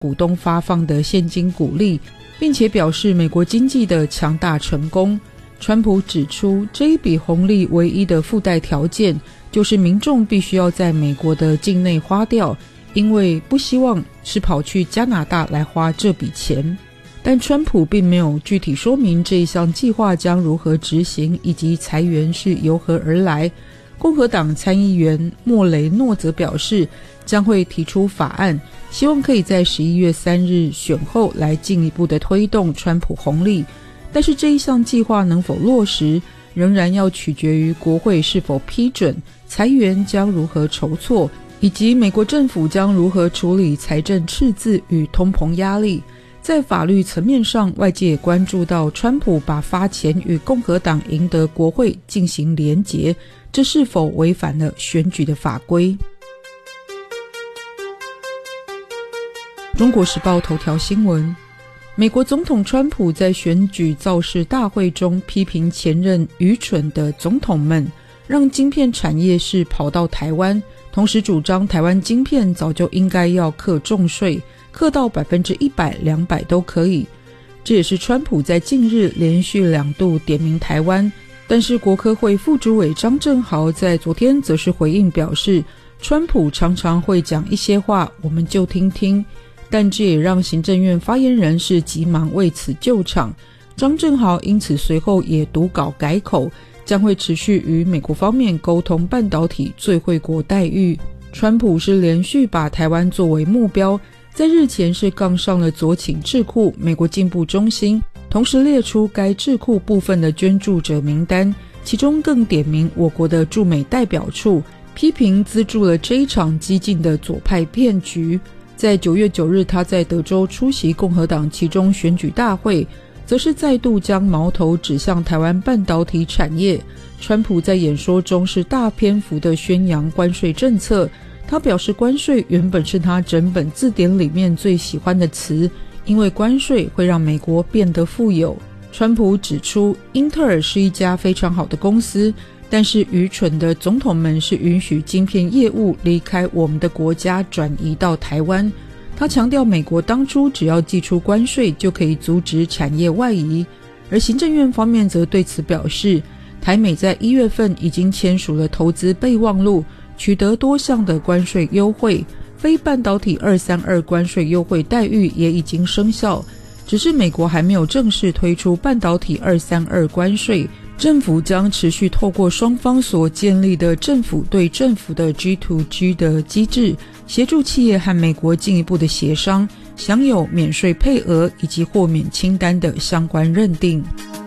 股东发放的现金股利，并且表示美国经济的强大成功。川普指出，这一笔红利唯一的附带条件就是民众必须要在美国的境内花掉，因为不希望是跑去加拿大来花这笔钱。但川普并没有具体说明这一项计划将如何执行，以及财源是由何而来。共和党参议员莫雷诺则表示，将会提出法案，希望可以在11月3日选后来进一步的推动川普红利。但是这一项计划能否落实，仍然要取决于国会是否批准，财源将如何筹措，以及美国政府将如何处理财政赤字与通膨压力。在法律层面上，外界也关注到川普把发钱与共和党赢得国会进行连结，这是否违反了选举的法规？中国时报头条新闻，美国总统川普在选举造势大会中批评前任愚蠢的总统们让晶片产业是跑到台湾，同时主张台湾晶片早就应该要课重税，课到 100%、200% 都可以。这也是川普在近日连续2度点名台湾，但是国科会副主委张正豪在昨天则是回应表示，川普常常会讲一些话，我们就听听，但这也让行政院发言人是急忙为此救场。张正豪因此随后也读稿改口，将会持续与美国方面沟通半导体最惠国待遇。川普是连续把台湾作为目标，在日前是杠上了左倾智库美国进步中心，同时列出该智库部分的捐助者名单，其中更点名我国的驻美代表处，批评资助了这一场激进的左派骗局。在9月9日，他在德州出席共和党期中选举大会，则是再度将矛头指向台湾半导体产业。川普在演说中是大篇幅的宣扬关税政策，他表示关税原本是他整本字典里面最喜欢的词，因为关税会让美国变得富有。川普指出，英特尔是一家非常好的公司，但是愚蠢的总统们是允许晶片业务离开我们的国家转移到台湾。他强调，美国当初只要祭出关税就可以阻止产业外移，而行政院方面则对此表示，台美在1月份已经签署了投资备忘录，取得多项的关税优惠，非半导体232关税优惠待遇也已经生效，只是美国还没有正式推出半导体232关税。政府将持续透过双方所建立的政府对政府的 G2G 的机制，协助企业和美国进一步的协商，享有免税配额以及豁免清单的相关认定。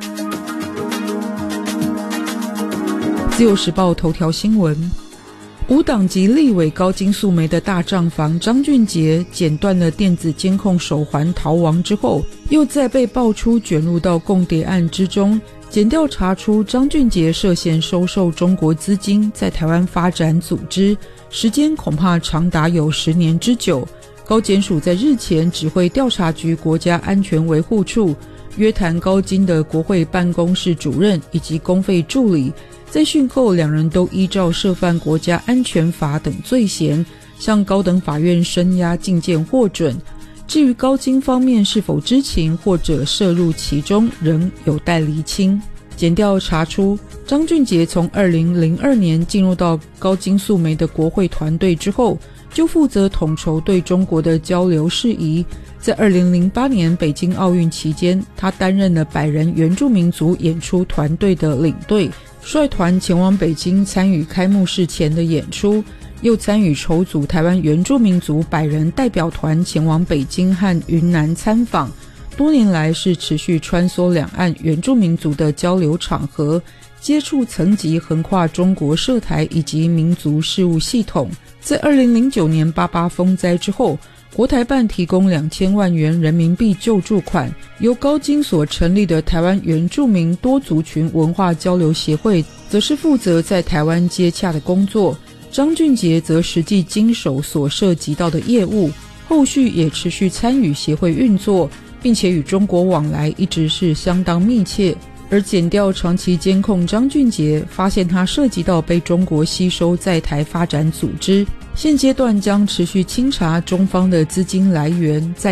自由时报头条新闻，无党籍立委高金素梅的大账房张俊杰剪断了电子监控手环逃亡之后，又再被爆出卷入到共谍案之中。检调查出张俊杰涉嫌收受中国资金，在台湾发展组织，时间恐怕长达有10年之久。高检署在日前指挥调查局国家安全维护处约谈高金的国会办公室主任以及公费助理，在讯后2人都依照涉犯国家安全法等罪嫌，向高等法院声押禁见获准。至于高金方面是否知情或者涉入其中，仍有待厘清。检调查出，张俊杰从2002年进入到高金素梅的国会团队之后，就负责统筹对中国的交流事宜。在2008年北京奥运期间，他担任了100人原住民族演出团队的领队，率团前往北京参与开幕式前的演出，又参与筹组台湾原住民族100人代表团前往北京和云南参访，多年来是持续穿梭两岸原住民族的交流场合，接触层级横跨中国涉台以及民族事务系统。在2009年88风灾之后，国台办提供2000万元人民币救助款，由高金所成立的台湾原住民多族群文化交流协会则是负责在台湾接洽的工作，张俊杰则实际经手所涉及到的业务，后续也持续参与协会运作，并且与中国往来一直是相当密切。而检调长期监控张俊杰，发现他涉及到被中国吸收在台发展组织， 现阶段将持续清查中方的资金来源，在